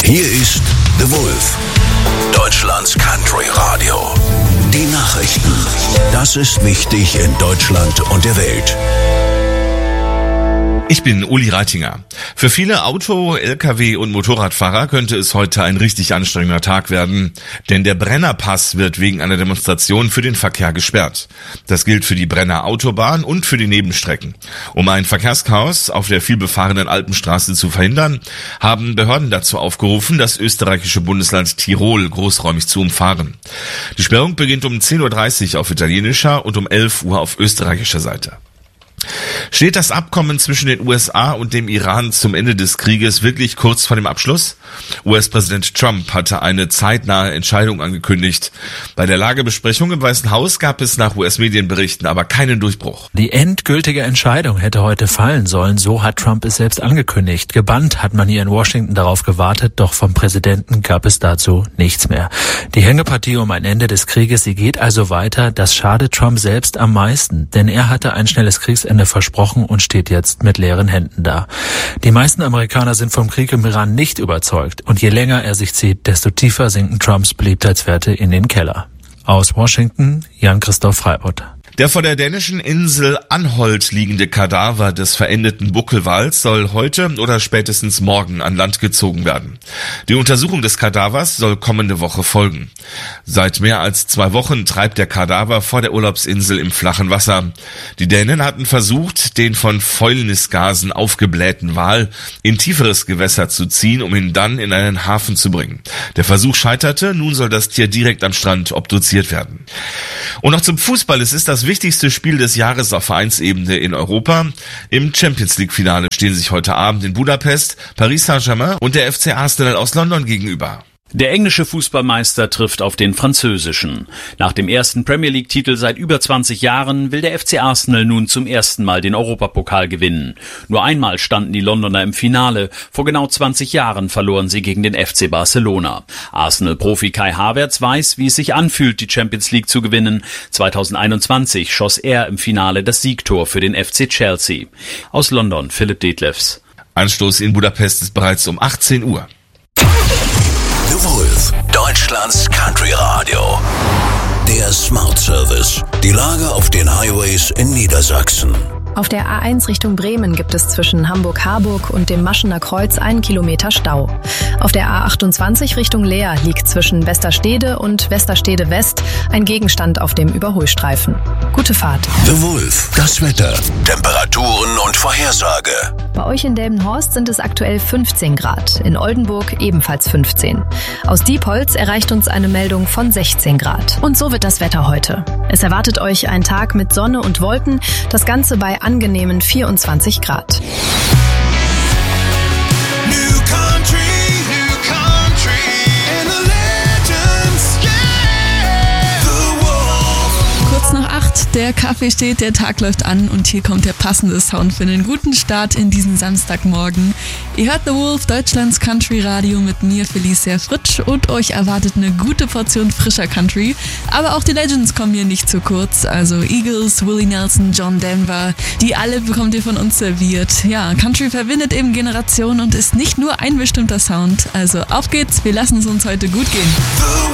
Hier ist The Wolf, Deutschlands Country Radio. Die Nachrichten. Das ist wichtig in Deutschland und der Welt. Ich bin Uli Reitinger. Für viele Auto-, Lkw- und Motorradfahrer könnte es heute ein richtig anstrengender Tag werden, denn der Brennerpass wird wegen einer Demonstration für den Verkehr gesperrt. Das gilt für die Brenner Autobahn und für die Nebenstrecken. Um ein Verkehrschaos auf der vielbefahrenen Alpenstraße zu verhindern, haben Behörden dazu aufgerufen, das österreichische Bundesland Tirol großräumig zu umfahren. Die Sperrung beginnt um 10.30 Uhr auf italienischer und um 11 Uhr auf österreichischer Seite. Steht das Abkommen zwischen den USA und dem Iran zum Ende des Krieges wirklich kurz vor dem Abschluss? US-Präsident Trump hatte eine zeitnahe Entscheidung angekündigt. Bei der Lagebesprechung im Weißen Haus gab es nach US-Medienberichten aber keinen Durchbruch. Die endgültige Entscheidung hätte heute fallen sollen, so hat Trump es selbst angekündigt. Gebannt hat man hier in Washington darauf gewartet, doch vom Präsidenten gab es dazu nichts mehr. Die Hängepartie um ein Ende des Krieges, sie geht also weiter. Das schadet Trump selbst am meisten, denn er hatte ein schnelles Kriegsende versprochen und steht jetzt mit leeren Händen da. Die meisten Amerikaner sind vom Krieg im Iran nicht überzeugt und je länger er sich zieht, desto tiefer sinken Trumps Beliebtheitswerte in den Keller. Aus Washington, Jan-Christoph Freibutt. Der vor der dänischen Insel Anholt liegende Kadaver des verendeten Buckelwals soll heute oder spätestens morgen an Land gezogen werden. Die Untersuchung des Kadavers soll kommende Woche folgen. Seit mehr als 2 Wochen treibt der Kadaver vor der Urlaubsinsel im flachen Wasser. Die Dänen hatten versucht, den von Fäulnisgasen aufgeblähten Wal in tieferes Gewässer zu ziehen, um ihn dann in einen Hafen zu bringen. Der Versuch scheiterte, nun soll das Tier direkt am Strand obduziert werden. Und noch zum Fußball, es ist das wichtigste Spiel des Jahres auf Vereinsebene in Europa. Im Champions-League-Finale stehen sich heute Abend in Budapest Paris Saint-Germain und der FC Arsenal aus London gegenüber. Der englische Fußballmeister trifft auf den französischen. Nach dem ersten Premier League-Titel seit über 20 Jahren will der FC Arsenal nun zum ersten Mal den Europapokal gewinnen. Nur einmal standen die Londoner im Finale. Vor genau 20 Jahren verloren sie gegen den FC Barcelona. Arsenal-Profi Kai Havertz weiß, wie es sich anfühlt, die Champions League zu gewinnen. 2021 schoss er im Finale das Siegtor für den FC Chelsea. Aus London, Philipp Detlefs. Anstoß in Budapest ist bereits um 18 Uhr. The Wolf, Deutschlands Country Radio. Der Smart Service. Die Lage auf den Highways in Niedersachsen. Auf der A1 Richtung Bremen gibt es zwischen Hamburg-Harburg und dem Maschener Kreuz 1 Kilometer Stau. Auf der A28 Richtung Leer liegt zwischen Westerstede und Westerstede West ein Gegenstand auf dem Überholstreifen. Gute Fahrt. The Wolf, das Wetter, Temperaturen und Vorhersage. Bei euch in Delmenhorst sind es aktuell 15 Grad, in Oldenburg ebenfalls 15. Aus Diepholz erreicht uns eine Meldung von 16 Grad. Und so wird das Wetter heute. Es erwartet euch ein Tag mit Sonne und Wolken, das Ganze bei angenehmen 24 Grad. Kurz nach 8, der Kaffee steht, der Tag läuft an und hier kommt der passende Sound für einen guten Start in diesen Samstagmorgen. Ihr hört The Wolf, Deutschlands Country Radio mit mir, Felicia Fritsch, und euch erwartet eine gute Portion frischer Country. Aber auch die Legends kommen hier nicht zu kurz, also Eagles, Willie Nelson, John Denver, die alle bekommt ihr von uns serviert. Ja, Country verbindet eben Generationen und ist nicht nur ein bestimmter Sound. Also auf geht's, wir lassen es uns heute gut gehen.